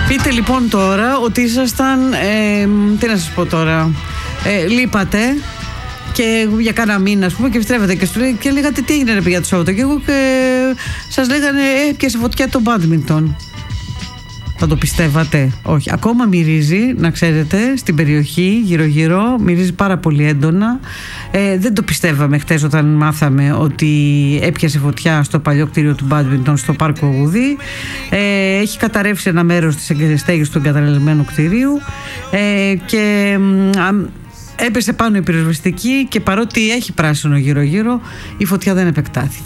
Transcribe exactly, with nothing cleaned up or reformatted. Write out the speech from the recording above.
Πείτε λοιπόν τώρα ότι ήσασταν, ε, τι να σας πω τώρα, ε, λείπατε και για κάνα μήνα, ας πούμε, και επιστρέφετε και, σου, και λέγατε τι έγινε ρε παιδιά το Σαββατοκύριακο και σας λέγανε ε, πιάσε φωτιά το μπάντμιντον. Θα το πιστεύατε? Όχι. Ακόμα μυρίζει, να ξέρετε, στην περιοχή γύρω γύρω, μυρίζει πάρα πολύ έντονα. ε, Δεν το πιστεύαμε χτες όταν μάθαμε ότι έπιασε φωτιά στο παλιό κτίριο του μπάντμιντον στο πάρκο Γουδί. ε, Έχει καταρρεύσει ένα μέρος της στέγης του εγκαταλελειμμένου κτιρίου ε, και α, έπεσε πάνω η πυροσβεστική και παρότι έχει πράσινο γύρω γύρω η φωτιά δεν επεκτάθηκε.